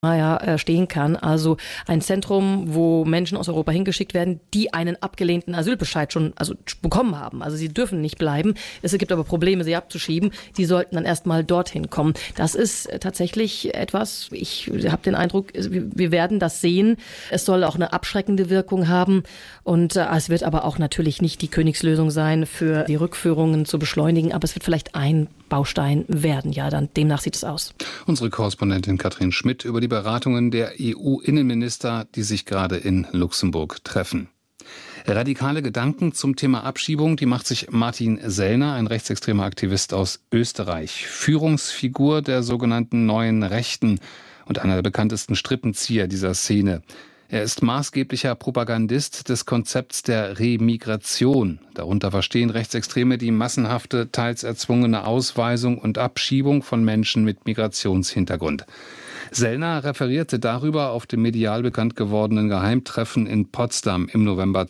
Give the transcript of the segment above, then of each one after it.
stehen kann. Also ein Zentrum, wo Menschen aus Europa hingeschickt werden, die einen abgelehnten Asylbescheid schon bekommen haben. Also sie dürfen nicht bleiben. Es gibt aber Probleme, sie abzuschieben. Die sollten dann erstmal dorthin kommen. Das ist tatsächlich etwas, ich habe den Eindruck, wir werden das sehen. Es soll auch eine abschreckende Wirkung haben. Und es wird aber auch natürlich nicht die Königslösung sein, für die Rückführungen zu beschleunigen. Aber es wird vielleicht ein Baustein werden. Ja, dann demnach sieht es aus. Unsere Korrespondentin Katrin Schmidt über die Beratungen der EU-Innenminister, die sich gerade in Luxemburg treffen. Radikale Gedanken zum Thema Abschiebung, die macht sich Martin Sellner, ein rechtsextremer Aktivist aus Österreich. Führungsfigur der sogenannten Neuen Rechten und einer der bekanntesten Strippenzieher dieser Szene. Er ist maßgeblicher Propagandist des Konzepts der Remigration. Darunter verstehen Rechtsextreme die massenhafte, teils erzwungene Ausweisung und Abschiebung von Menschen mit Migrationshintergrund. Sellner referierte darüber auf dem medial bekannt gewordenen Geheimtreffen in Potsdam im November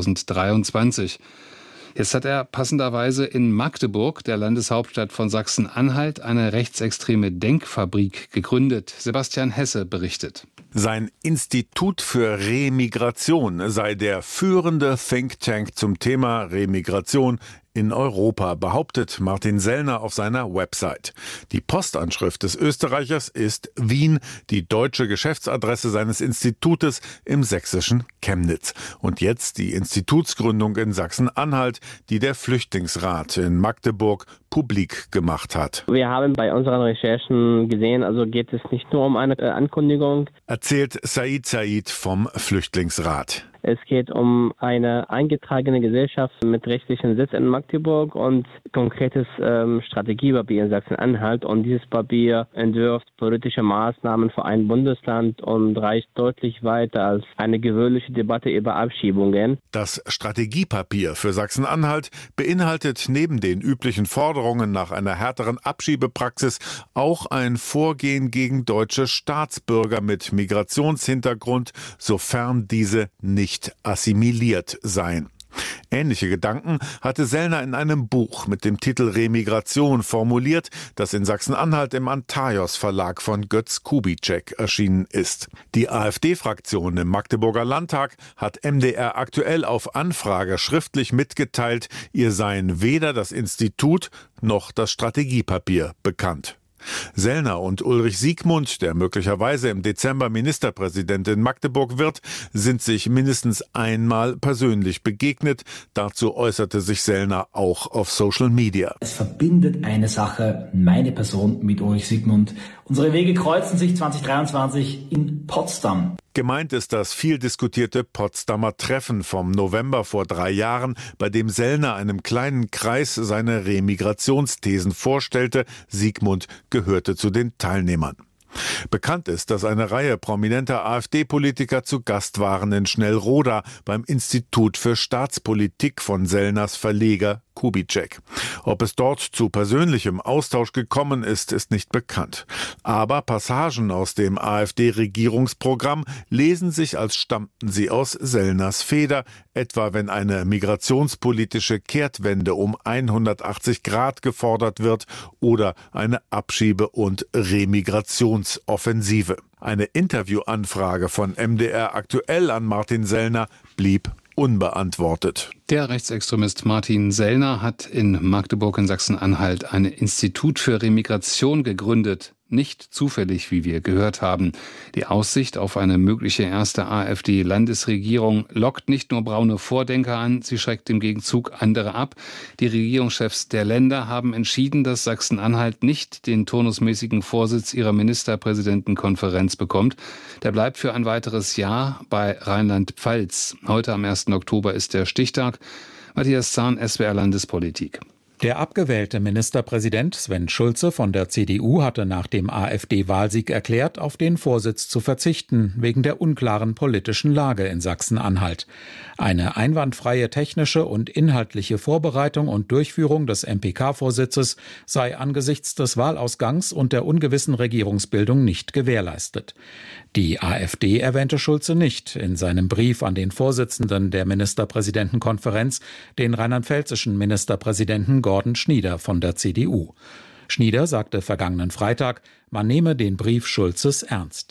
2023. Jetzt hat er passenderweise in Magdeburg, der Landeshauptstadt von Sachsen-Anhalt, eine rechtsextreme Denkfabrik gegründet. Sebastian Hesse berichtet. Sein Institut für Remigration sei der führende Think Tank zum Thema Remigration in Europa, behauptet Martin Sellner auf seiner Website. Die Postanschrift des Österreichers ist Wien, die deutsche Geschäftsadresse seines Institutes im sächsischen Chemnitz. Und jetzt die Institutsgründung in Sachsen-Anhalt, die der Flüchtlingsrat in Magdeburg publik gemacht hat. Wir haben bei unseren Recherchen gesehen, also geht es nicht nur um eine Ankündigung. Erzählt Said vom Flüchtlingsrat. Es geht um eine eingetragene Gesellschaft mit rechtlichem Sitz in Magdeburg und konkretes Strategiepapier in Sachsen-Anhalt. Und dieses Papier entwirft politische Maßnahmen für ein Bundesland und reicht deutlich weiter als eine gewöhnliche Debatte über Abschiebungen. Das Strategiepapier für Sachsen-Anhalt beinhaltet neben den üblichen Forderungen nach einer härteren Abschiebepraxis auch ein Vorgehen gegen deutsche Staatsbürger mit Migrationshintergrund, sofern diese nicht assimiliert seien. Ähnliche Gedanken hatte Sellner in einem Buch mit dem Titel Remigration formuliert, das in Sachsen-Anhalt im Antaios Verlag von Götz Kubitschek erschienen ist. Die AfD-Fraktion im Magdeburger Landtag hat MDR aktuell auf Anfrage schriftlich mitgeteilt, ihr seien weder das Institut noch das Strategiepapier bekannt. Sellner und Ulrich Siegmund, der möglicherweise im Dezember Ministerpräsident in Magdeburg wird, sind sich mindestens einmal persönlich begegnet. Dazu äußerte sich Sellner auch auf Social Media. Es verbindet eine Sache, meine Person mit Ulrich Siegmund. Unsere Wege kreuzen sich 2023 in Potsdam. Gemeint ist das viel diskutierte Potsdamer Treffen vom November vor 3 Jahren, bei dem Sellner einem kleinen Kreis seine Remigrationsthesen vorstellte. Siegmund gehörte zu den Teilnehmern. Bekannt ist, dass eine Reihe prominenter AfD-Politiker zu Gast waren in Schnellroda beim Institut für Staatspolitik von Sellners Verleger Kubitschek. Ob es dort zu persönlichem Austausch gekommen ist, ist nicht bekannt. Aber Passagen aus dem AfD-Regierungsprogramm lesen sich, als stammten sie aus Sellners Feder, etwa wenn eine migrationspolitische Kehrtwende um 180 Grad gefordert wird oder eine Abschiebe- und Remigrationsoffensive. Eine Interviewanfrage von MDR aktuell an Martin Sellner blieb unbeantwortet. Der Rechtsextremist Martin Sellner hat in Magdeburg in Sachsen-Anhalt ein Institut für Remigration gegründet. Nicht zufällig, wie wir gehört haben. Die Aussicht auf eine mögliche erste AfD-Landesregierung lockt nicht nur braune Vordenker an, sie schreckt im Gegenzug andere ab. Die Regierungschefs der Länder haben entschieden, dass Sachsen-Anhalt nicht den turnusmäßigen Vorsitz ihrer Ministerpräsidentenkonferenz bekommt. Der bleibt für ein weiteres Jahr bei Rheinland-Pfalz. Heute am 1. Oktober ist der Stichtag. Matthias Zahn, SWR Landespolitik. Der abgewählte Ministerpräsident Sven Schulze von der CDU hatte nach dem AfD-Wahlsieg erklärt, auf den Vorsitz zu verzichten, wegen der unklaren politischen Lage in Sachsen-Anhalt. Eine einwandfreie technische und inhaltliche Vorbereitung und Durchführung des MPK-Vorsitzes sei angesichts des Wahlausgangs und der ungewissen Regierungsbildung nicht gewährleistet. Die AfD erwähnte Schulze nicht in seinem Brief an den Vorsitzenden der Ministerpräsidentenkonferenz, den rheinland-pfälzischen Ministerpräsidenten Gordon Schnieder von der CDU. Schnieder sagte vergangenen Freitag, man nehme den Brief Schulzes ernst.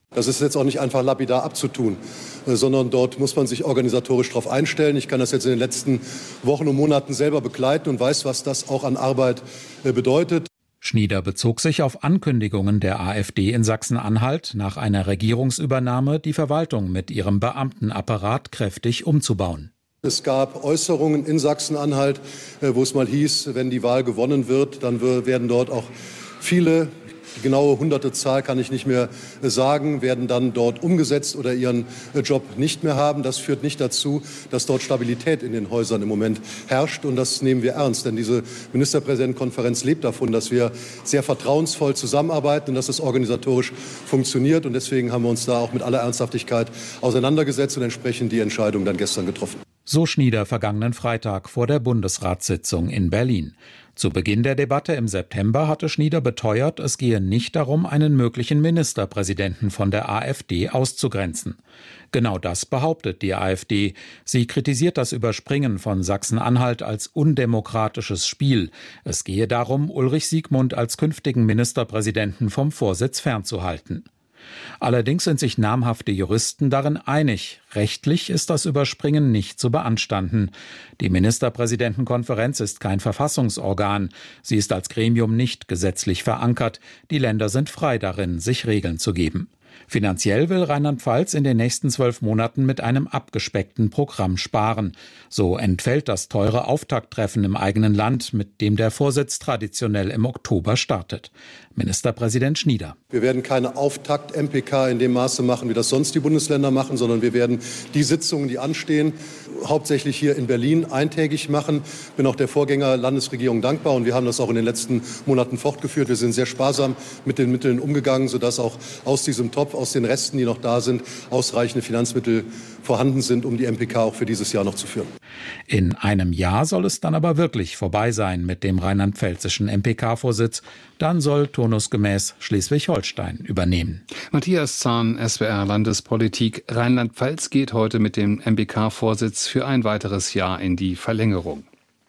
Das ist jetzt auch nicht einfach lapidar abzutun, sondern dort muss man sich organisatorisch darauf einstellen. Ich kann das jetzt in den letzten Wochen und Monaten selber begleiten und weiß, was das auch an Arbeit bedeutet. Schnieder bezog sich auf Ankündigungen der AfD in Sachsen-Anhalt, nach einer Regierungsübernahme die Verwaltung mit ihrem Beamtenapparat kräftig umzubauen. Es gab Äußerungen in Sachsen-Anhalt, wo es mal hieß, wenn die Wahl gewonnen wird, dann werden dort auch viele, die genaue hunderte Zahl kann ich nicht mehr sagen, werden dann dort umgesetzt oder ihren Job nicht mehr haben. Das führt nicht dazu, dass dort Stabilität in den Häusern im Moment herrscht. Und das nehmen wir ernst. Denn diese Ministerpräsidentenkonferenz lebt davon, dass wir sehr vertrauensvoll zusammenarbeiten und dass es organisatorisch funktioniert. Und deswegen haben wir uns da auch mit aller Ernsthaftigkeit auseinandergesetzt und entsprechend die Entscheidung dann gestern getroffen. So Schnieder vergangenen Freitag vor der Bundesratssitzung in Berlin. Zu Beginn der Debatte im September hatte Schnieder beteuert, es gehe nicht darum, einen möglichen Ministerpräsidenten von der AfD auszugrenzen. Genau das behauptet die AfD. Sie kritisiert das Überspringen von Sachsen-Anhalt als undemokratisches Spiel. Es gehe darum, Ulrich Siegmund als künftigen Ministerpräsidenten vom Vorsitz fernzuhalten. Allerdings sind sich namhafte Juristen darin einig. Rechtlich ist das Überspringen nicht zu beanstanden. Die Ministerpräsidentenkonferenz ist kein Verfassungsorgan. Sie ist als Gremium nicht gesetzlich verankert. Die Länder sind frei darin, sich Regeln zu geben. Finanziell will Rheinland-Pfalz in den nächsten 12 Monaten mit einem abgespeckten Programm sparen. So entfällt das teure Auftakttreffen im eigenen Land, mit dem der Vorsitz traditionell im Oktober startet. Ministerpräsident Schnieder. Wir werden keine Auftakt-MPK in dem Maße machen, wie das sonst die Bundesländer machen, sondern wir werden die Sitzungen, die anstehen, hauptsächlich hier in Berlin eintägig machen. Ich bin auch der Vorgänger-Landesregierung dankbar und wir haben das auch in den letzten Monaten fortgeführt. Wir sind sehr sparsam mit den Mitteln umgegangen, sodass auch aus diesem Topf, aus den Resten, die noch da sind, ausreichende Finanzmittel vorhanden sind, um die MPK auch für dieses Jahr noch zu führen. In einem Jahr soll es dann aber wirklich vorbei sein mit dem rheinland-pfälzischen MPK-Vorsitz. Dann soll turnusgemäß Schleswig-Holstein übernehmen. Matthias Zahn, SWR Landespolitik. Rheinland-Pfalz geht heute mit dem MPK-Vorsitz für ein weiteres Jahr in die Verlängerung.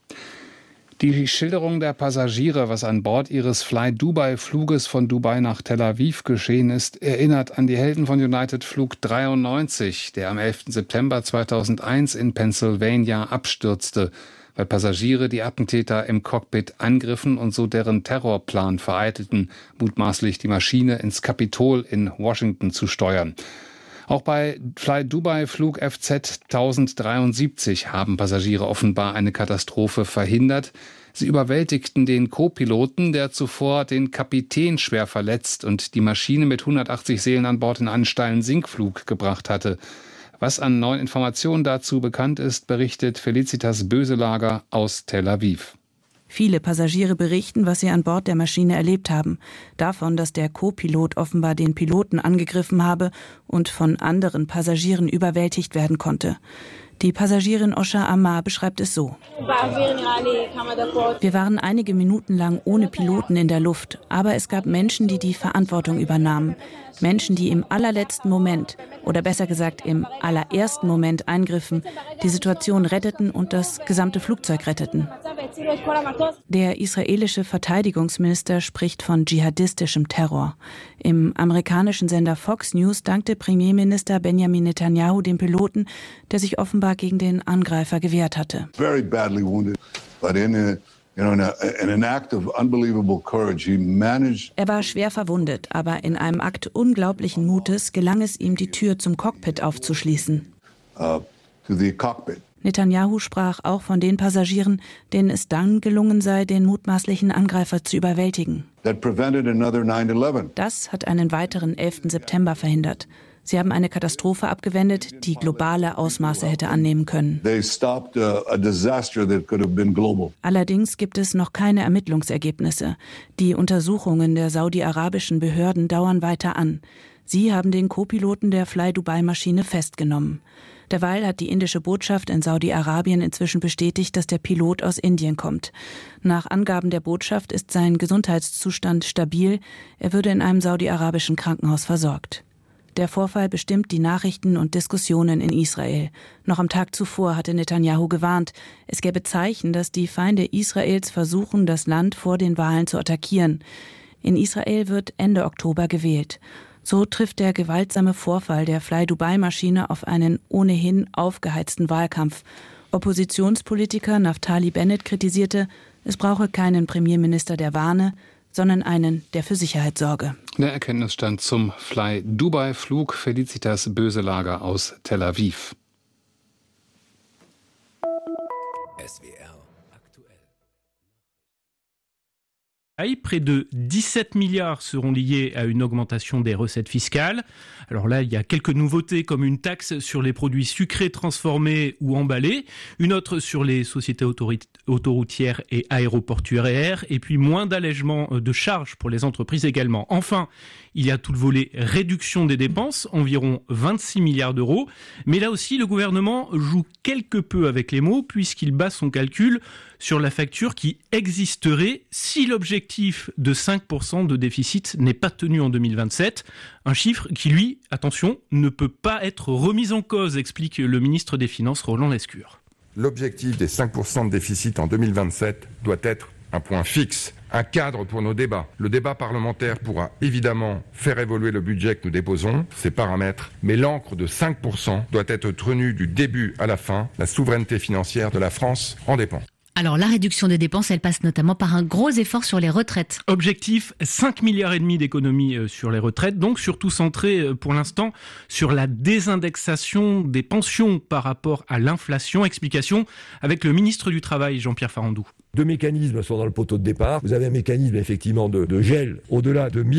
Die Schilderung der Passagiere, was an Bord ihres Fly-Dubai-Fluges von Dubai nach Tel Aviv geschehen ist, erinnert an die Helden von United Flug 93, der am 11. September 2001 in Pennsylvania abstürzte, weil Passagiere die Attentäter im Cockpit angriffen und so deren Terrorplan vereitelten, mutmaßlich die Maschine ins Kapitol in Washington zu steuern. Auch bei Fly Dubai Flug FZ 1073 haben Passagiere offenbar eine Katastrophe verhindert. Sie überwältigten den Co-Piloten, der zuvor den Kapitän schwer verletzt und die Maschine mit 180 Seelen an Bord in einen steilen Sinkflug gebracht hatte. Was an neuen Informationen dazu bekannt ist, berichtet Felicitas Böselager aus Tel Aviv. Viele Passagiere berichten, was sie an Bord der Maschine erlebt haben. Davon, dass der Co-Pilot offenbar den Piloten angegriffen habe und von anderen Passagieren überwältigt werden konnte. Die Passagierin Osha Ammar beschreibt es so: Wir waren einige Minuten lang ohne Piloten in der Luft, aber es gab Menschen, die die Verantwortung übernahmen. Menschen, die im allerletzten Moment, oder besser gesagt im allerersten Moment eingriffen, die Situation retteten und das gesamte Flugzeug retteten. Der israelische Verteidigungsminister spricht von dschihadistischem Terror. Im amerikanischen Sender Fox News dankte Premierminister Benjamin Netanyahu dem Piloten, der sich offenbar gegen den Angreifer gewehrt hatte. Very badly wounded, but in an act of unbelievable courage, he managed. Er war schwer verwundet, aber in einem Akt unglaublichen Mutes gelang es ihm, die Tür zum Cockpit aufzuschließen. To the cockpit. Netanyahu sprach auch von den Passagieren, denen es dann gelungen sei, den mutmaßlichen Angreifer zu überwältigen. That prevented another 9/11. Das hat einen weiteren 11. September verhindert. Sie haben eine Katastrophe abgewendet, die globale Ausmaße hätte annehmen können. They stopped a disaster that could have been global. Allerdings gibt es noch keine Ermittlungsergebnisse. Die Untersuchungen der saudi-arabischen Behörden dauern weiter an. Sie haben den Co-Piloten der Fly-Dubai-Maschine festgenommen. Derweil hat die indische Botschaft in Saudi-Arabien inzwischen bestätigt, dass der Pilot aus Indien kommt. Nach Angaben der Botschaft ist sein Gesundheitszustand stabil. Er würde in einem saudi-arabischen Krankenhaus versorgt. Der Vorfall bestimmt die Nachrichten und Diskussionen in Israel. Noch am Tag zuvor hatte Netanyahu gewarnt, es gäbe Zeichen, dass die Feinde Israels versuchen, das Land vor den Wahlen zu attackieren. In Israel wird Ende Oktober gewählt. So trifft der gewaltsame Vorfall der Fly-Dubai-Maschine auf einen ohnehin aufgeheizten Wahlkampf. Oppositionspolitiker Naftali Bennett kritisierte, es brauche keinen Premierminister, der warne, sondern einen, der für Sicherheit sorge. Der Erkenntnisstand zum Fly-Dubai-Flug: Felicitas Böselager aus Tel Aviv. SWR aktuell. Près de 17 milliards seront liés à une augmentation des recettes fiscales. Alors là, il y a quelques nouveautés comme une taxe sur les produits sucrés transformés ou emballés, une autre sur les sociétés autoroutières et aéroportuaires, et puis moins d'allègements de charges pour les entreprises également. Enfin, il y a tout le volet réduction des dépenses, environ 26 milliards d'euros. Mais là aussi, le gouvernement joue quelque peu avec les mots puisqu'il base son calcul sur la facture qui existerait si l'objectif de 5% de déficit n'est pas tenu en 2027. Un chiffre qui, lui, attention, ne peut pas être remis en cause, explique le ministre des Finances Roland Lescure. L'objectif des 5% de déficit en 2027 doit être un point fixe, un cadre pour nos débats. Le débat parlementaire pourra évidemment faire évoluer le budget que nous déposons, ses paramètres, mais l'encre de 5% doit être tenue du début à la fin. La souveraineté financière de la France en dépend. Alors la réduction des dépenses, elle passe notamment par un gros effort sur les retraites. Objectif, 5,5 milliards d'économies sur les retraites, donc surtout centré pour l'instant sur la désindexation des pensions par rapport à l'inflation. Explication avec le ministre du Travail, Jean-Pierre Farandou. Deux mécanismes sont dans le poteau de départ. Vous avez un mécanisme effectivement de gel au-delà de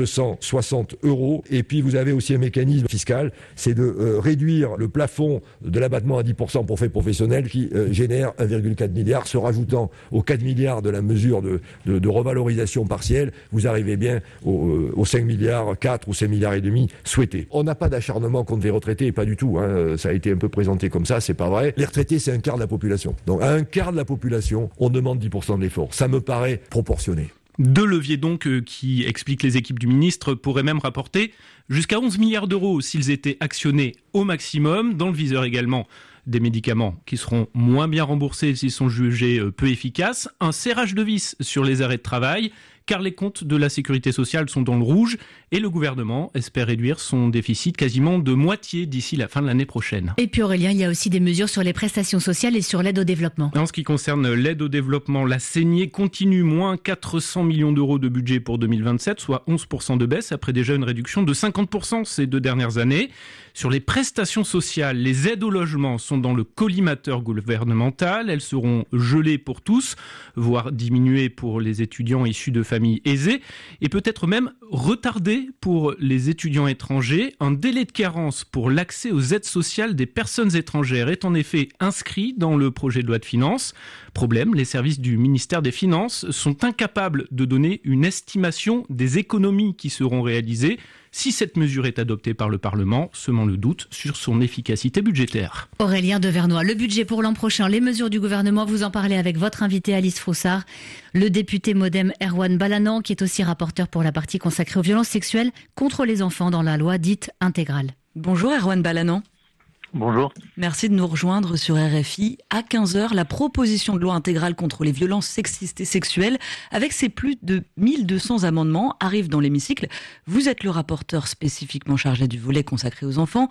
1260 €. Et puis vous avez aussi un mécanisme fiscal, c'est de réduire le plafond de l'abattement à 10% pour faits professionnels qui génère 1,4 milliard. Se rajoutant aux 4 milliards de la mesure de revalorisation partielle, vous arrivez bien aux 5 milliards, 4 ou 5 milliards et demi souhaités. On n'a pas d'acharnement contre les retraités, pas du tout. Ça a été un peu présenté comme ça, c'est pas vrai. Les retraités, c'est un quart de la population. Donc à un quart de la population, on demande 10% de l'effort. Ça me paraît proportionné. Deux leviers donc qui expliquent les équipes du ministre pourraient même rapporter jusqu'à 11 milliards d'euros s'ils étaient actionnés au maximum. Dans le viseur également, des médicaments qui seront moins bien remboursés s'ils sont jugés peu efficaces. Un serrage de vis sur les arrêts de travail, car les comptes de la sécurité sociale sont dans le rouge et le gouvernement espère réduire son déficit quasiment de moitié d'ici la fin de l'année prochaine. Et puis Aurélien, il y a aussi des mesures sur les prestations sociales et sur l'aide au développement. En ce qui concerne l'aide au développement, la saignée continue, moins 400 millions d'euros de budget pour 2027, soit 11% de baisse, après déjà une réduction de 50% ces 2 dernières années. Sur les prestations sociales, les aides au logement sont dans le collimateur gouvernemental. Elles seront gelées pour tous, voire diminuées pour les étudiants issus de familles aisées, et peut-être même retardées pour les étudiants étrangers. Un délai de carence pour l'accès aux aides sociales des personnes étrangères est en effet inscrit dans le projet de loi de finances. Problème, les services du ministère des Finances sont incapables de donner une estimation des économies qui seront réalisées si cette mesure est adoptée par le Parlement, semant le doute sur son efficacité budgétaire. Aurélien Devernois, le budget pour l'an prochain, les mesures du gouvernement, vous en parlez avec votre invité Alice Froussard, le député MoDem Erwan Balanant, qui est aussi rapporteur pour la partie consacrée aux violences sexuelles contre les enfants dans la loi dite intégrale. Bonjour Erwan Balanant. Bonjour. Merci de nous rejoindre sur RFI. À 15h, la proposition de loi intégrale contre les violences sexistes et sexuelles, avec ses plus de 1200 amendements, arrive dans l'hémicycle. Vous êtes le rapporteur spécifiquement chargé du volet consacré aux enfants.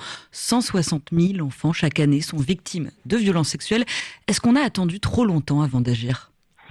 160 000 enfants chaque année sont victimes de violences sexuelles. Est-ce qu'on a attendu trop longtemps avant d'agir ?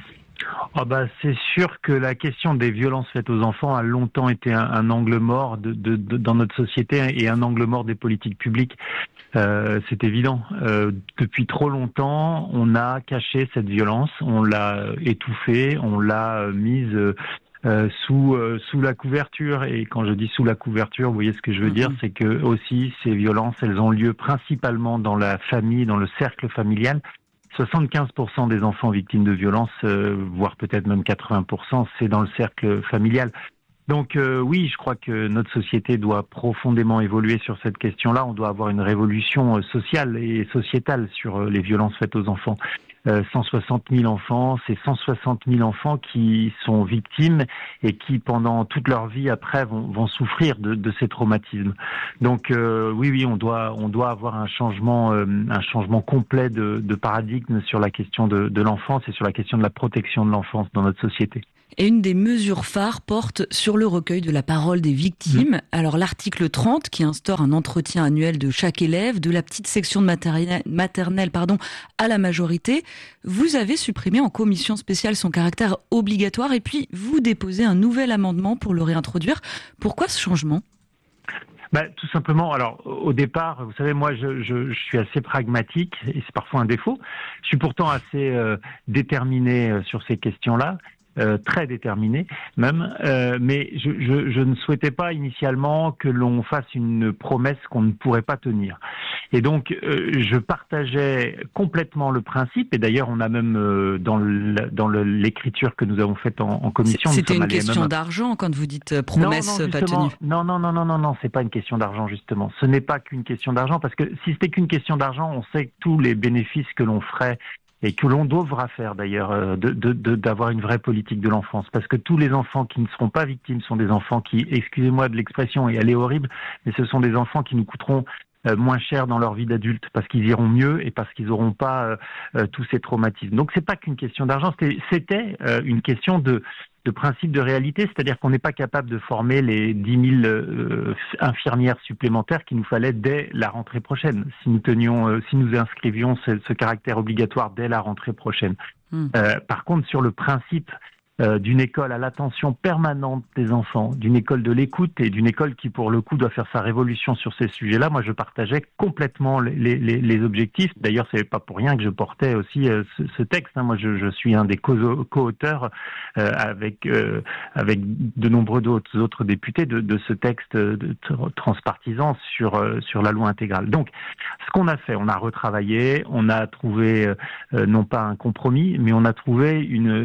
C'est sûr que la question des violences faites aux enfants a longtemps été un angle mort dans notre société et un angle mort des politiques publiques. C'est évident. Depuis trop longtemps, on a caché cette violence, on l'a étouffée, on l'a mise sous la couverture. Et quand je dis sous la couverture, vous voyez ce que je veux dire, c'est que aussi ces violences, elles ont lieu principalement dans la famille, dans le cercle familial. 75% des enfants victimes de violences, voire peut-être même 80%, c'est dans le cercle familial. Donc oui, je crois que notre société doit profondément évoluer sur cette question-là. On doit avoir une révolution sociale et sociétale sur les violences faites aux enfants. 160 000 enfants, c'est 160 000 enfants qui sont victimes et qui, pendant toute leur vie après, vont souffrir de ces traumatismes. Donc oui, on doit avoir un changement complet de paradigme sur la question de l'enfance et sur la question de la protection de l'enfance dans notre société. Et une des mesures phares porte sur le recueil de la parole des victimes. Alors l'article 30 qui instaure un entretien annuel de chaque élève, de la petite section de maternelle à la majorité. Vous avez supprimé en commission spéciale son caractère obligatoire et puis vous déposez un nouvel amendement pour le réintroduire. Pourquoi ce changement ? Tout simplement, alors au départ, vous savez, moi je suis assez pragmatique et c'est parfois un défaut. Je suis pourtant assez déterminé sur ces questions-là. Très déterminé même, mais je ne souhaitais pas initialement que l'on fasse une promesse qu'on ne pourrait pas tenir. Et donc, je partageais complètement le principe, et d'ailleurs on a même dans l'écriture que nous avons faite en commission... C'était une question d'argent quand vous dites promesse pas tenue. Non, c'est pas une question d'argent justement. Ce n'est pas qu'une question d'argent, parce que si c'était qu'une question d'argent, on sait que tous les bénéfices que l'on ferait et que l'on devra faire d'ailleurs, d'avoir une vraie politique de l'enfance. Parce que tous les enfants qui ne seront pas victimes sont des enfants qui, excusez-moi de l'expression, et elle est horrible, mais ce sont des enfants qui nous coûteront moins cher dans leur vie d'adulte, parce qu'ils iront mieux et parce qu'ils n'auront pas tous ces traumatismes. Donc c'est pas qu'une question d'argent, c'était une question de principe de réalité, c'est-à-dire qu'on n'est pas capable de former les 10 000 infirmières supplémentaires qu'il nous fallait dès la rentrée prochaine, si nous inscrivions ce caractère obligatoire dès la rentrée prochaine. Par contre, sur le principe d'une école à l'attention permanente des enfants, d'une école de l'écoute et d'une école qui, pour le coup, doit faire sa révolution sur ces sujets-là. Moi, je partageais complètement les objectifs. D'ailleurs, c'est pas pour rien que je portais aussi ce texte. Moi, je suis un des co-auteurs avec de nombreux autres députés de ce texte transpartisan sur la loi intégrale. Donc, ce qu'on a fait, on a retravaillé, on a trouvé non pas un compromis, mais on a trouvé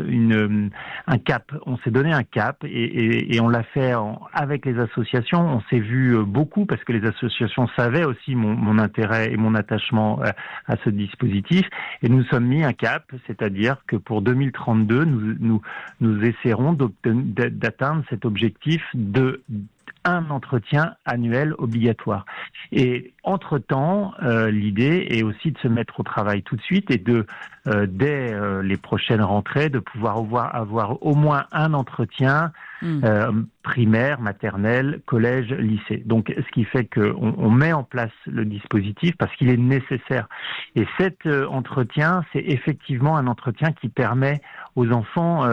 un cap. On s'est donné un cap et on l'a fait avec les associations. On s'est vu beaucoup parce que les associations savaient aussi mon intérêt et mon attachement à ce dispositif. Et nous sommes mis un cap, c'est-à-dire que pour 2032, nous essaierons d'atteindre cet objectif de un entretien annuel obligatoire. Et entre-temps, l'idée est aussi de se mettre au travail tout de suite et dès les prochaines rentrées, de pouvoir avoir au moins un entretien primaire, maternelle, collège, lycée. Donc, ce qui fait qu'on met en place le dispositif parce qu'il est nécessaire. Et cet entretien, c'est effectivement un entretien qui permet aux enfants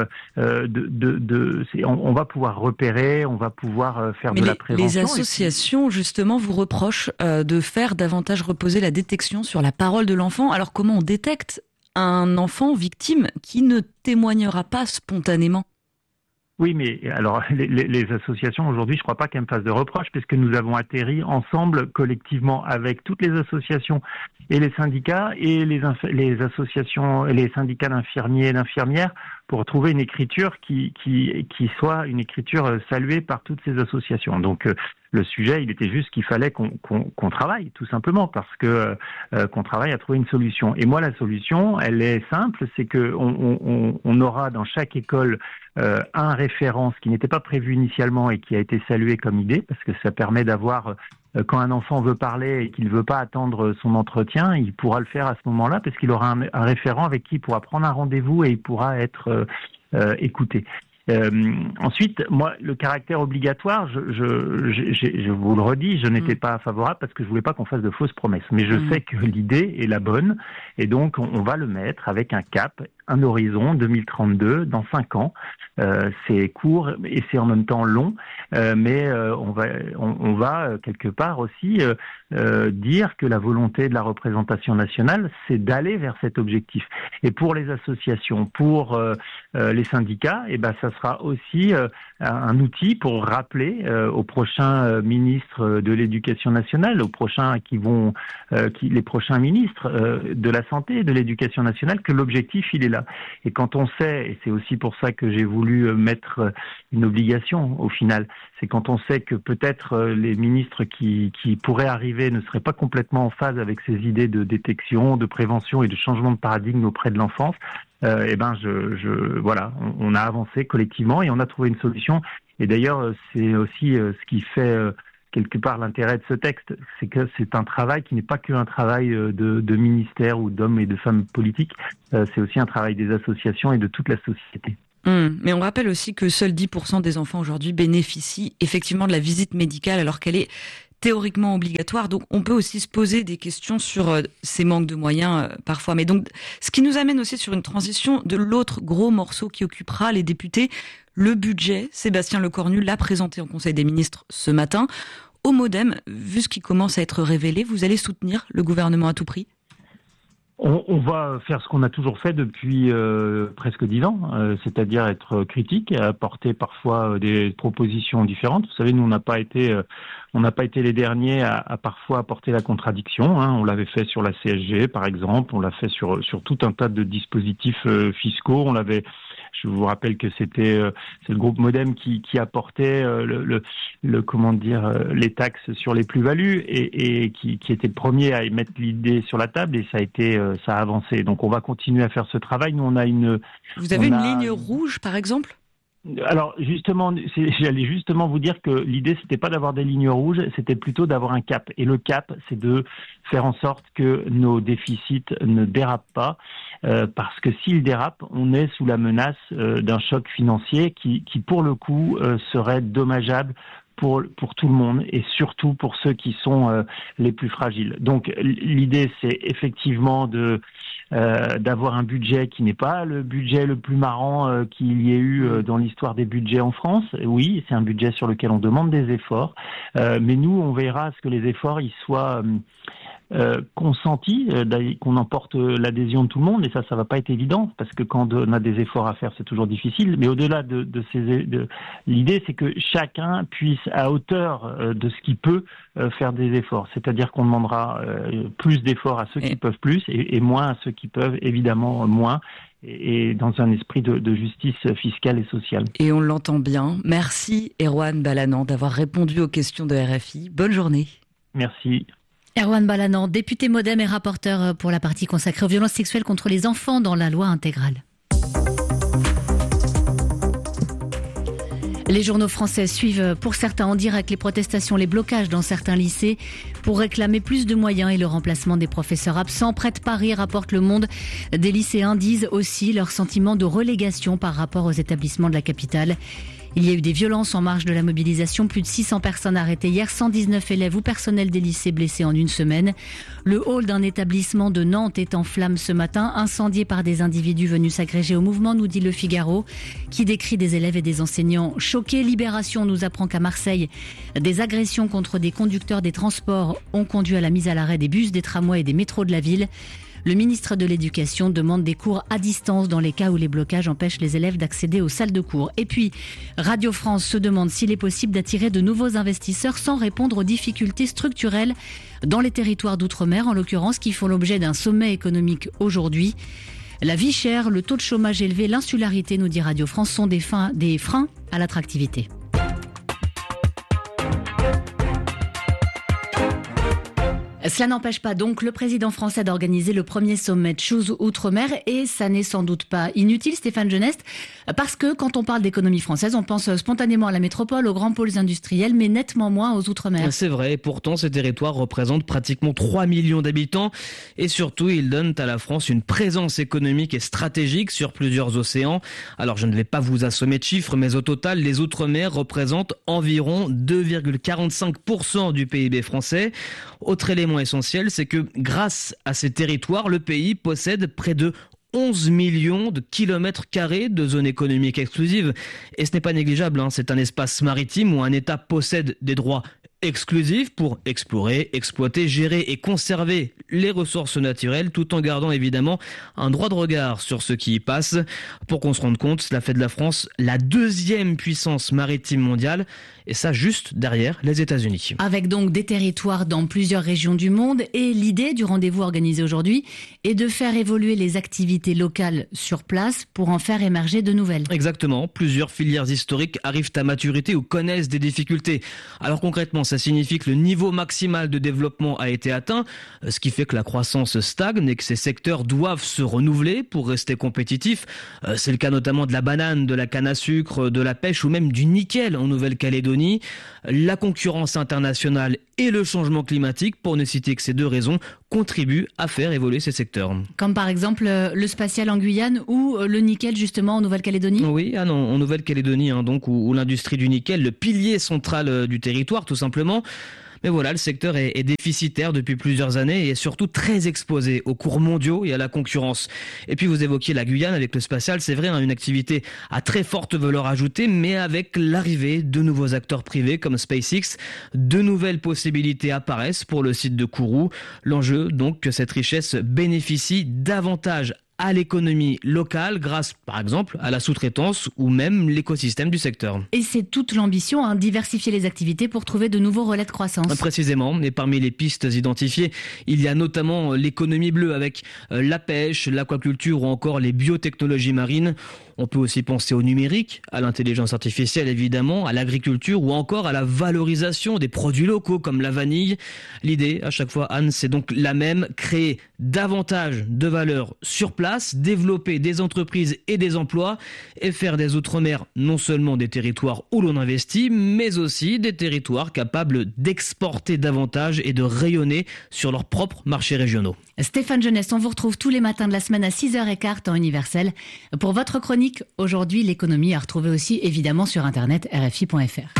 on va pouvoir repérer, on va pouvoir faire de la prévention. Les associations, justement, vous reprochent de faire davantage reposer la détection sur la parole de l'enfant. Alors, comment on détecte un enfant victime qui ne témoignera pas spontanément ? Oui, mais alors les associations aujourd'hui, je ne crois pas qu'elles me fassent de reproches, puisque nous avons atterri ensemble, collectivement, avec toutes les associations et les syndicats et les associations, les syndicats d'infirmiers et d'infirmières, pour trouver une écriture qui soit une écriture saluée par toutes ces associations. Donc le sujet, il était juste qu'il fallait qu'on travaille, tout simplement, parce que qu'on travaille à trouver une solution. Et moi, la solution, elle est simple, c'est que on aura dans chaque école un référent, ce qui n'était pas prévu initialement et qui a été salué comme idée, parce que ça permet d'avoir, quand un enfant veut parler et qu'il ne veut pas attendre son entretien, il pourra le faire à ce moment-là, parce qu'il aura un référent avec qui il pourra prendre un rendez-vous et il pourra être écouté. Ensuite, moi, le caractère obligatoire, je vous le redis, je n'étais pas favorable parce que je voulais pas qu'on fasse de fausses promesses. Mais je sais que l'idée est la bonne et donc on va le mettre avec un cap, un horizon 2032, dans 5 ans. C'est court et c'est en même temps long, mais on va quelque part aussi dire que la volonté de la représentation nationale, c'est d'aller vers cet objectif. Et pour les associations, pour les syndicats, et ben ça sera aussi un outil pour rappeler aux prochains ministres de l'Éducation nationale, aux prochains les prochains ministres de la Santé et de l'Éducation nationale, que l'objectif il est là. Et quand on sait, et c'est aussi pour ça que j'ai voulu mettre une obligation au final, c'est quand on sait que peut-être les ministres qui pourraient arriver ne seraient pas complètement en phase avec ces idées de détection, de prévention et de changement de paradigme auprès de l'enfance, voilà, on a avancé collectivement et on a trouvé une solution. Et d'ailleurs, c'est aussi ce qui fait quelque part l'intérêt de ce texte, c'est que c'est un travail qui n'est pas qu'un travail de ministère ou d'hommes et de femmes politiques, c'est aussi un travail des associations et de toute la société. Mais on rappelle aussi que seuls 10% des enfants aujourd'hui bénéficient effectivement de la visite médicale alors qu'elle est théoriquement obligatoire. Donc on peut aussi se poser des questions sur ces manques de moyens parfois. Mais donc ce qui nous amène aussi sur une transition de l'autre gros morceau qui occupera les députés, le budget. Sébastien Lecornu l'a présenté en Conseil des ministres ce matin. Au MoDem, vu ce qui commence à être révélé, vous allez soutenir le gouvernement à tout prix ? On va faire ce qu'on a toujours fait depuis presque 10 ans, c'est-à-dire être critique, apporter parfois des propositions différentes. Vous savez, nous, on n'a pas été les derniers à parfois apporter la contradiction. On l'avait fait sur la CSG, par exemple. On l'a fait sur tout un tas de dispositifs fiscaux. Je vous rappelle que c'est le groupe MoDem qui apportait les taxes sur les plus-values et qui était le premier à mettre l'idée sur la table, et ça a avancé. Donc on va continuer à faire ce travail. Nous, Vous avez une ligne rouge, par exemple ? Alors justement, j'allais justement vous dire que l'idée c'était pas d'avoir des lignes rouges, c'était plutôt d'avoir un cap. Et le cap, c'est de faire en sorte que nos déficits ne dérapent pas, parce que s'ils dérapent, on est sous la menace d'un choc financier qui pour le coup serait dommageable pour tout le monde et surtout pour ceux qui sont les plus fragiles. Donc l'idée, c'est effectivement d'avoir un budget qui n'est pas le budget le plus marrant qu'il y ait eu dans l'histoire des budgets en France. Oui, c'est un budget sur lequel on demande des efforts, mais nous, on verra à ce que les efforts ils soient consentis, qu'on emporte l'adhésion de tout le monde, et ça va pas être évident, parce que quand on a des efforts à faire, c'est toujours difficile. Mais au-delà l'idée, c'est que chacun puisse, à hauteur de ce qu'il peut, faire des efforts. C'est-à-dire qu'on demandera plus d'efforts à ceux qui peuvent plus et moins à ceux qui peuvent évidemment moins, et dans un esprit de justice fiscale et sociale. Et on l'entend bien. Merci Erwan Balanant d'avoir répondu aux questions de RFI. Bonne journée. Merci. Erwan Balanant, député MoDem et rapporteur pour la partie consacrée aux violences sexuelles contre les enfants dans la loi intégrale. Les journaux français suivent pour certains en direct les protestations, les blocages dans certains lycées pour réclamer plus de moyens et le remplacement des professeurs absents. Près de Paris, rapporte Le Monde, des lycéens disent aussi leur sentiment de relégation par rapport aux établissements de la capitale. Il y a eu des violences en marge de la mobilisation. Plus de 600 personnes arrêtées hier, 119 élèves ou personnels des lycées blessés en une semaine. Le hall d'un établissement de Nantes est en flammes ce matin, incendié par des individus venus s'agréger au mouvement, nous dit Le Figaro, qui décrit des élèves et des enseignants choqués. Libération nous apprend qu'à Marseille, des agressions contre des conducteurs des transports ont conduit à la mise à l'arrêt des bus, des tramways et des métros de la ville. Le ministre de l'Éducation demande des cours à distance dans les cas où les blocages empêchent les élèves d'accéder aux salles de cours. Et puis, Radio France se demande s'il est possible d'attirer de nouveaux investisseurs sans répondre aux difficultés structurelles dans les territoires d'outre-mer, en l'occurrence, qui font l'objet d'un sommet économique aujourd'hui. La vie chère, le taux de chômage élevé, l'insularité, nous dit Radio France, sont des freins à l'attractivité. Cela n'empêche pas donc le président français d'organiser le premier sommet de Choose Outre-mer, et ça n'est sans doute pas inutile, Stéphane Genest, parce que quand on parle d'économie française, on pense spontanément à la métropole, aux grands pôles industriels, mais nettement moins aux Outre-mer. C'est vrai, pourtant ces territoires représentent pratiquement 3 millions d'habitants, et surtout ils donnent à la France une présence économique et stratégique sur plusieurs océans. Alors je ne vais pas vous assommer de chiffres, mais au total, les Outre-mer représentent environ 2,45% du PIB français. Autre élément essentiel, c'est que grâce à ces territoires, le pays possède près de 11 millions de kilomètres carrés de zones économiques exclusives. Et ce n'est pas négligeable, c'est un espace maritime où un État possède des droits exclusifs pour explorer, exploiter, gérer et conserver les ressources naturelles, tout en gardant évidemment un droit de regard sur ce qui y passe. Pour qu'on se rende compte, cela fait de la France la deuxième puissance maritime mondiale, et ça juste derrière les États-Unis. Avec donc des territoires dans plusieurs régions du monde, et l'idée du rendez-vous organisé aujourd'hui est de faire évoluer les activités locales sur place pour en faire émerger de nouvelles. Exactement, plusieurs filières historiques arrivent à maturité ou connaissent des difficultés. Alors concrètement, ça signifie que le niveau maximal de développement a été atteint, ce qui fait que la croissance stagne et que ces secteurs doivent se renouveler pour rester compétitifs. C'est le cas notamment de la banane, de la canne à sucre, de la pêche ou même du nickel en Nouvelle-Calédonie. La concurrence internationale et le changement climatique, pour ne citer que ces deux raisons, contribuent à faire évoluer ces secteurs. Comme par exemple le spatial en Guyane ou le nickel justement en Nouvelle-Calédonie ? Oui, en Nouvelle-Calédonie, donc où l'industrie du nickel, le pilier central du territoire tout simplement. Mais voilà, le secteur est déficitaire depuis plusieurs années et est surtout très exposé aux cours mondiaux et à la concurrence. Et puis vous évoquiez la Guyane avec le spatial, c'est vrai, une activité à très forte valeur ajoutée, mais avec l'arrivée de nouveaux acteurs privés comme SpaceX, de nouvelles possibilités apparaissent pour le site de Kourou. L'enjeu donc que cette richesse bénéficie davantage à l'économie locale grâce, par exemple, à la sous-traitance ou même l'écosystème du secteur. Et c'est toute l'ambition, diversifier les activités pour trouver de nouveaux relais de croissance. Précisément, et parmi les pistes identifiées, il y a notamment l'économie bleue avec la pêche, l'aquaculture ou encore les biotechnologies marines. On peut aussi penser au numérique, à l'intelligence artificielle évidemment, à l'agriculture ou encore à la valorisation des produits locaux comme la vanille. L'idée, à chaque fois, Anne, c'est donc la même, créer davantage de valeur sur place, développer des entreprises et des emplois et faire des Outre-mer non seulement des territoires où l'on investit, mais aussi des territoires capables d'exporter davantage et de rayonner sur leurs propres marchés régionaux. Stéphane Jeunesse, on vous retrouve tous les matins de la semaine à 6h15 temps universel pour votre chronique. Aujourd'hui, l'économie à retrouver aussi évidemment sur internet rfi.fr.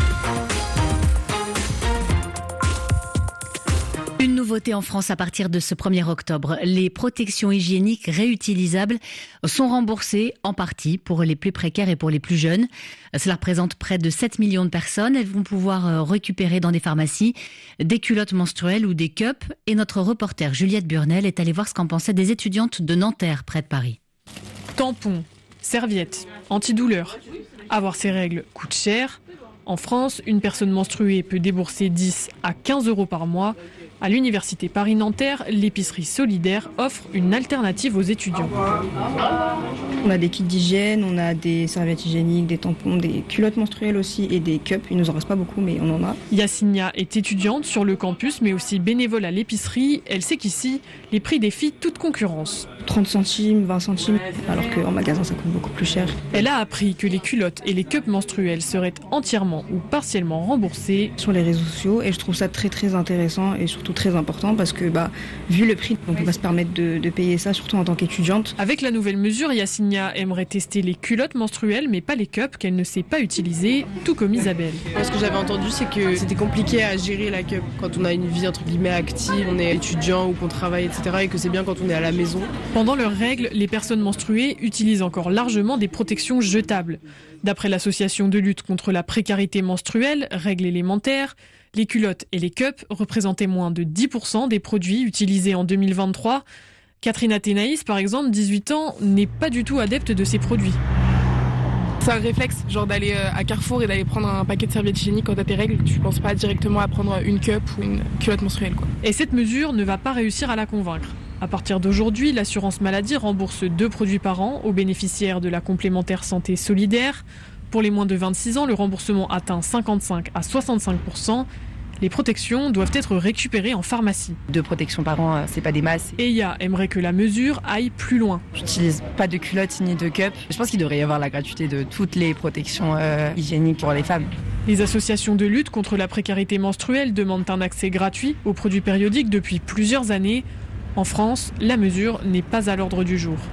Une nouveauté en France à partir de ce 1er octobre. Les protections hygiéniques réutilisables sont remboursées en partie pour les plus précaires et pour les plus jeunes. Cela représente près de 7 millions de personnes. Elles vont pouvoir récupérer dans des pharmacies des culottes menstruelles ou des cups. Et notre reporter Juliette Burnel est allée voir ce qu'en pensaient des étudiantes de Nanterre, près de Paris. Tampons, serviettes, antidouleurs. Avoir ses règles coûte cher. En France, une personne menstruée peut débourser 10 à 15 euros par mois. À l'université Paris-Nanterre, l'épicerie solidaire offre une alternative aux étudiants. On a des kits d'hygiène, on a des serviettes hygiéniques, des tampons, des culottes menstruelles aussi et des cups. Il nous en reste pas beaucoup, mais on en a. Yassinia est étudiante sur le campus, mais aussi bénévole à l'épicerie. Elle sait qu'ici, les prix défient toute concurrence. 30 centimes, 20 centimes, alors qu'en magasin, ça coûte beaucoup plus cher. Elle a appris que les culottes et les cups menstruels seraient entièrement ou partiellement remboursés sur les réseaux sociaux, et je trouve ça très très intéressant et surtout très important parce que vu le prix, on ne peut pas se permettre de payer ça, surtout en tant qu'étudiante. Avec la nouvelle mesure, Yassinia aimerait tester les culottes menstruelles mais pas les cups qu'elle ne sait pas utiliser, tout comme Isabelle. Ce que j'avais entendu, c'est que c'était compliqué à gérer la cup quand on a une vie entre guillemets active, on est étudiant ou qu'on travaille, etc. et que c'est bien quand on est à la maison. Pendant leurs règles, les personnes menstruées utilisent encore largement des protections jetables. D'après l'association de lutte contre la précarité menstruelle, Règles élémentaires, les culottes et les cups représentaient moins de 10% des produits utilisés en 2023. Catherine Athénaïs, par exemple, 18 ans, n'est pas du tout adepte de ces produits. C'est un réflexe, genre d'aller à Carrefour et d'aller prendre un paquet de serviettes hygiéniques quand t'as tes règles. Tu penses pas directement à prendre une cup ou une culotte menstruelle, quoi. Et cette mesure ne va pas réussir à la convaincre. À partir d'aujourd'hui, l'assurance maladie rembourse 2 produits par an aux bénéficiaires de la complémentaire santé solidaire. Pour les moins de 26 ans, le remboursement atteint 55 à 65%. Les protections doivent être récupérées en pharmacie. 2 protections par an, c'est pas des masses. Eya aimerait que la mesure aille plus loin. J'utilise pas de culottes ni de cups. Je pense qu'il devrait y avoir la gratuité de toutes les protections hygiéniques pour les femmes. Les associations de lutte contre la précarité menstruelle demandent un accès gratuit aux produits périodiques depuis plusieurs années. En France, la mesure n'est pas à l'ordre du jour.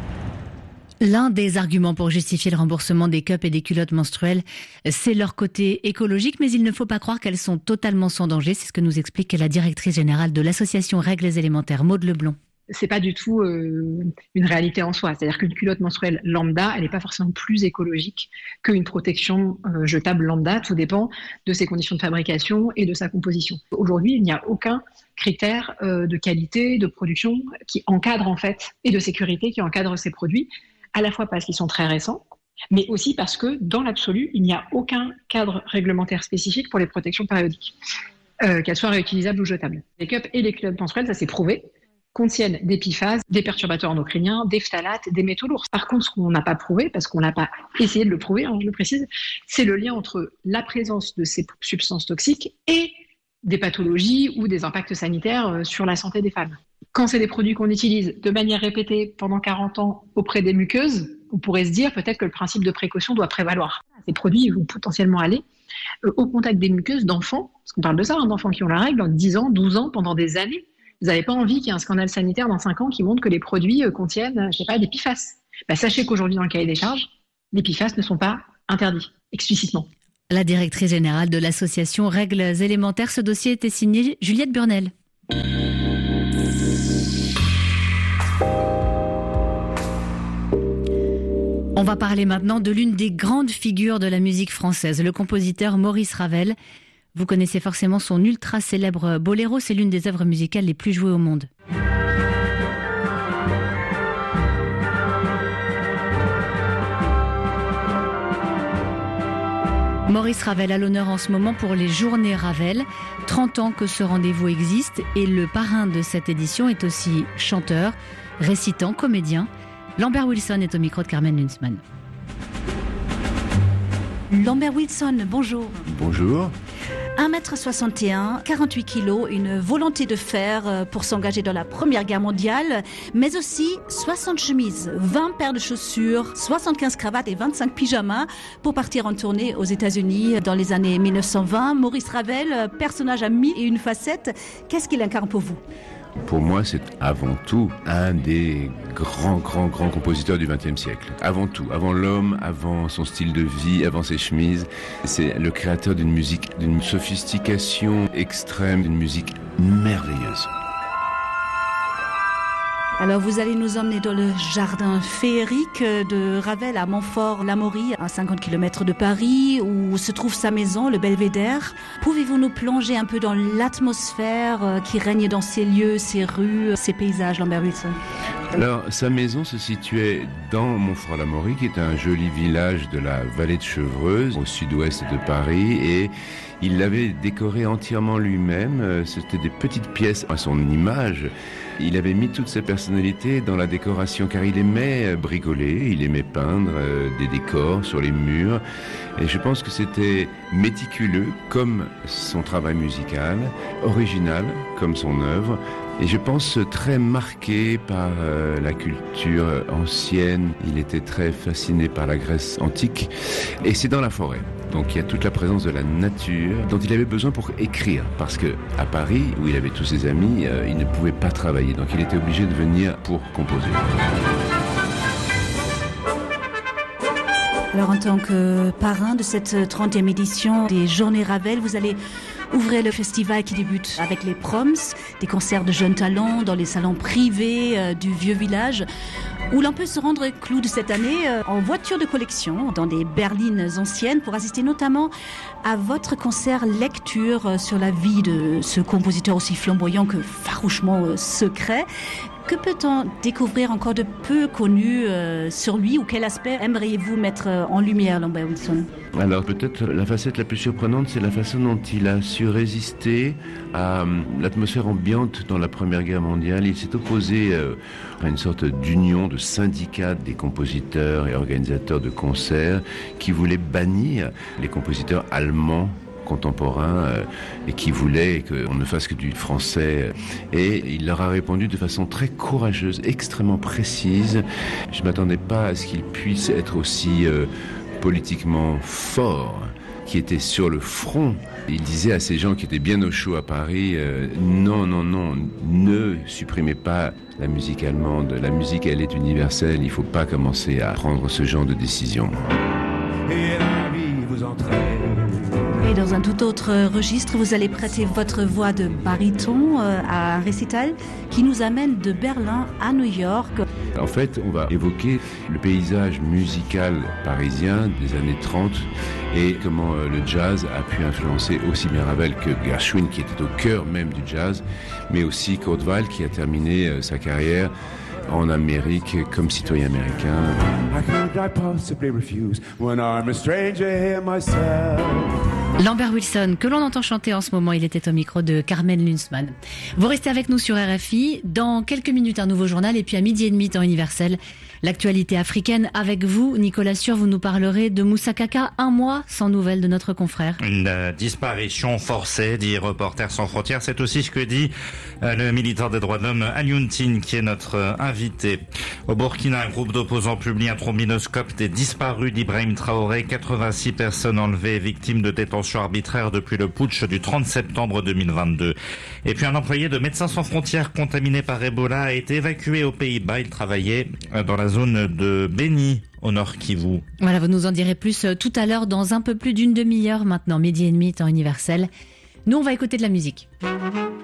L'un des arguments pour justifier le remboursement des cups et des culottes menstruelles, c'est leur côté écologique, mais il ne faut pas croire qu'elles sont totalement sans danger. C'est ce que nous explique la directrice générale de l'association Règles élémentaires, Maude Leblond. C'est pas du tout une réalité en soi. C'est-à-dire qu'une culotte menstruelle lambda, elle n'est pas forcément plus écologique qu'une protection jetable lambda. Tout dépend de ses conditions de fabrication et de sa composition. Aujourd'hui, il n'y a aucun critère de qualité, de production qui encadre en fait, et de sécurité qui encadre ces produits, à la fois parce qu'ils sont très récents, mais aussi parce que, dans l'absolu, il n'y a aucun cadre réglementaire spécifique pour les protections périodiques, qu'elles soient réutilisables ou jetables. Les cups et les culottes menstruelles, ça s'est prouvé, contiennent des PFAS, des perturbateurs endocriniens, des phtalates, des métaux lourds. Par contre, ce qu'on n'a pas prouvé, parce qu'on n'a pas essayé de le prouver, je le précise, c'est le lien entre la présence de ces substances toxiques et des pathologies ou des impacts sanitaires sur la santé des femmes. Quand c'est des produits qu'on utilise de manière répétée pendant 40 ans auprès des muqueuses, on pourrait se dire peut-être que le principe de précaution doit prévaloir. Ces produits vont potentiellement aller au contact des muqueuses d'enfants, parce qu'on parle de ça, d'enfants qui ont la règle, 10 ans, 12 ans, pendant des années. Vous n'avez pas envie qu'il y ait un scandale sanitaire dans 5 ans qui montre que les produits contiennent, je sais pas, des PFAS. Sachez qu'aujourd'hui, dans le cahier des charges, les PFAS ne sont pas interdits, explicitement. La directrice générale de l'association Règles élémentaires, ce dossier était signé Juliette Burnel. On va parler maintenant de l'une des grandes figures de la musique française, le compositeur Maurice Ravel. Vous connaissez forcément son ultra célèbre Boléro, c'est l'une des œuvres musicales les plus jouées au monde. Maurice Ravel a l'honneur en ce moment pour les Journées Ravel. 30 ans que ce rendez-vous existe et le parrain de cette édition est aussi chanteur, récitant, comédien. Lambert Wilson est au micro de Carmen Lunzmann. Lambert Wilson, bonjour. Bonjour. 1m61, 48 kilos, une volonté de fer pour s'engager dans la Première Guerre mondiale, mais aussi 60 chemises, 20 paires de chaussures, 75 cravates et 25 pyjamas pour partir en tournée aux États-Unis dans les années 1920. Maurice Ravel, personnage à mille et une facettes, qu'est-ce qu'il incarne pour vous ? Pour moi, c'est avant tout un des grands compositeurs du XXe siècle. Avant tout, avant l'homme, avant son style de vie, avant ses chemises. C'est le créateur d'une musique, d'une sophistication extrême, d'une musique merveilleuse. Alors vous allez nous emmener dans le jardin féerique de Ravel à Montfort-l'Amaury, à 50 km de Paris, où se trouve sa maison, le Belvédère. Pouvez-vous nous plonger un peu dans l'atmosphère qui règne dans ces lieux, ces rues, ces paysages, Lambert Wilson ? Alors, sa maison se situait dans Montfort-l'Amaury, qui est un joli village de la vallée de Chevreuse, au sud-ouest de Paris, et il l'avait décoré entièrement lui-même. C'était des petites pièces à son image. Il avait mis toute sa personnalité dans la décoration, car il aimait bricoler, il aimait peindre des décors sur les murs. Et je pense que c'était méticuleux comme son travail musical, original comme son œuvre. Et je pense très marqué par la culture ancienne. Il était très fasciné par la Grèce antique. Et c'est dans la forêt. Donc il y a toute la présence de la nature dont il avait besoin pour écrire. Parce que à Paris, où il avait tous ses amis, il ne pouvait pas travailler. Donc il était obligé de venir pour composer. Alors en tant que parrain de cette 30e édition des Journées Ravel, vous allez ouvrir le festival qui débute avec les Proms, des concerts de jeunes talents dans les salons privés du vieux village, où l'on peut se rendre clou de cette année en voiture de collection dans des berlines anciennes pour assister notamment à votre concert lecture sur la vie de ce compositeur aussi flamboyant que farouchement secret. Que peut-on découvrir encore de peu connu sur lui, ou quel aspect aimeriez-vous mettre en lumière, Lambert Wilson ? Alors peut-être la facette la plus surprenante, c'est la façon dont il a su résister à l'atmosphère ambiante dans la Première Guerre mondiale. Il s'est opposé à une sorte d'union, de syndicat des compositeurs et organisateurs de concerts qui voulaient bannir les compositeurs allemands contemporains et qui voulaient qu'on ne fasse que du français. Et il leur a répondu de façon très courageuse, extrêmement précise. Je ne m'attendais pas à ce qu'il puisse être aussi politiquement fort, qui était sur le front. Il disait à ces gens qui étaient bien au chaud à Paris, non, ne supprimez pas la musique allemande. La musique, elle est universelle. Il ne faut pas commencer à prendre ce genre de décision. Et la vie vous entraîne. Et dans un tout autre registre, vous allez prêter votre voix de baryton à un récital qui nous amène de Berlin à New York. En fait, on va évoquer le paysage musical parisien des années 30 et comment le jazz a pu influencer aussi bien Ravel que Gershwin, qui était au cœur même du jazz, mais aussi Kurt Weill, qui a terminé sa carrière en Amérique comme citoyen américain. Lambert Wilson, que l'on entend chanter en ce moment, il était au micro de Carmen Lunzmann. Vous restez avec nous sur RFI. Dans quelques minutes, un nouveau journal. Et puis à 12h30, temps universel, l'actualité africaine. Avec vous, Nicolas Sûr, vous nous parlerez de Moussa Kaka, un mois sans nouvelles de notre confrère. Une disparition forcée, dit Reporters sans frontières. C'est aussi ce que dit le militant des droits de l'homme Alioune, qui est notre invité. Au Burkina, un groupe d'opposants publie un trombinoscope des disparus d'Ibrahim Traoré. 86 personnes enlevées, victimes de détention détention arbitraire depuis le putsch du 30 septembre 2022. Et puis un employé de Médecins sans frontières contaminé par Ebola a été évacué aux Pays-Bas. Il travaillait dans la zone de Beni, au nord Kivu. Voilà, vous nous en direz plus tout à l'heure dans un peu plus d'une demi-heure maintenant. 12h30, temps universel. Nous, on va écouter de la musique.